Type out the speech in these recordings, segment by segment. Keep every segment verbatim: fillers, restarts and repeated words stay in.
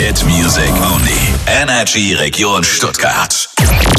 Hit Music Only. Energy Region Stuttgart.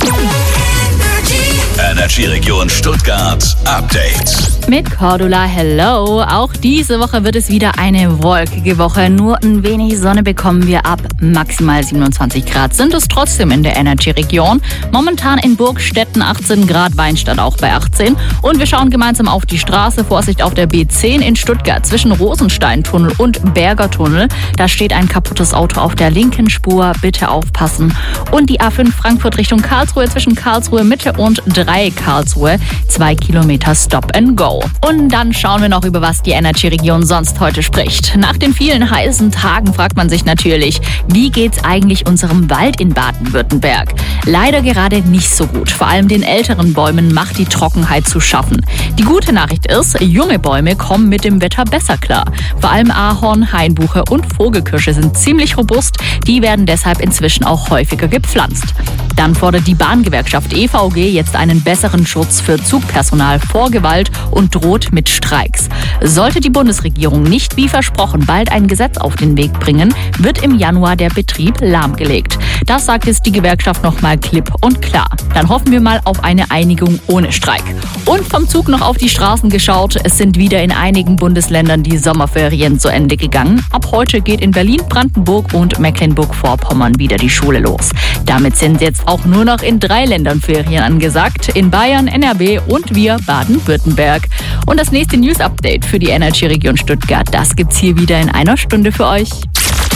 Energy Region Stuttgart Update. Mit Cordula, hello. Auch diese Woche wird es wieder eine wolkige Woche. Nur ein wenig Sonne bekommen wir ab. Maximal siebenundzwanzig Grad sind es trotzdem in der Energy-Region. Momentan in Burgstetten achtzehn Grad, Weinstadt auch bei achtzehn. Und wir schauen gemeinsam auf die Straße. Vorsicht auf der B zehn in Stuttgart zwischen Rosensteintunnel und Bergertunnel. Da steht ein kaputtes Auto auf der linken Spur. Bitte aufpassen. Und die A fünf Frankfurt Richtung Karlsruhe zwischen Karlsruhe Mitte und drei Karlsruhe. Zwei Kilometer Stop and Go. Und dann schauen wir noch, über was die Energy-Region sonst heute spricht. Nach den vielen heißen Tagen fragt man sich natürlich, wie geht's eigentlich unserem Wald in Baden-Württemberg? Leider gerade nicht so gut. Vor allem den älteren Bäumen macht die Trockenheit zu schaffen. Die gute Nachricht ist, junge Bäume kommen mit dem Wetter besser klar. Vor allem Ahorn, Hainbuche und Vogelkirsche sind ziemlich robust. Die werden deshalb inzwischen auch häufiger gepflanzt. Dann fordert die Bahngewerkschaft E V G jetzt einen besseren Schutz für Zugpersonal vor Gewalt und droht mit Streiks. Sollte die Bundesregierung nicht wie versprochen bald ein Gesetz auf den Weg bringen, wird im Januar der Betrieb lahmgelegt. Das sagt jetzt die Gewerkschaft nochmal klipp und klar. Dann hoffen wir mal auf eine Einigung ohne Streik. Und vom Zug noch auf die Straßen geschaut. Es sind wieder in einigen Bundesländern die Sommerferien zu Ende gegangen. Ab heute geht in Berlin, Brandenburg und Mecklenburg-Vorpommern wieder die Schule los. Damit sind jetzt auch nur noch in drei Ländern Ferien angesagt. In Bayern, N R W und wir Baden-Württemberg. Und das nächste News-Update für die Energy-Region Stuttgart, das gibt's hier wieder in einer Stunde für euch.